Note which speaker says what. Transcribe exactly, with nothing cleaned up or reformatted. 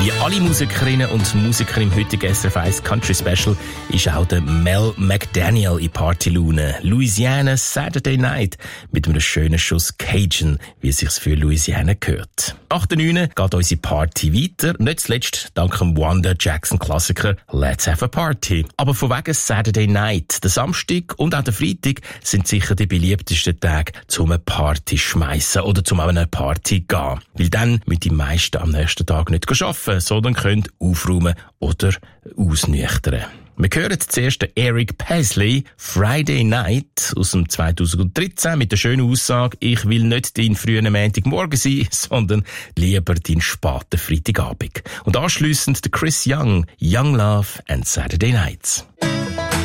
Speaker 1: Wie alle Musikerinnen und Musiker im heutigen S R F eins Country Special ist auch der Mel McDaniel in Partylaune. Louisiana Saturday Night mit einem schönen Schuss Cajun, wie es sich für Louisiana gehört. Nach der neun geht unsere Party weiter, nicht zuletzt dank dem Wanda Jackson Klassiker Let's Have a Party. Aber von wegen Saturday Night, der Samstag und auch der Freitag sind sicher die beliebtesten Tage zum eine Party schmeißen oder zum auch eine Party gehen. Weil dann mit die meisten am nächsten Tag nicht arbeiten, sondern können aufräumen oder ausnüchtern. Wir hören zuerst den Eric Paisley, Friday Night, aus dem zweitausenddreizehn, mit der schönen Aussage, ich will nicht dein frühen Montagmorgen sein, sondern lieber dein späten Freitagabend. Und anschliessend der Chris Young, Young Love and Saturday Nights.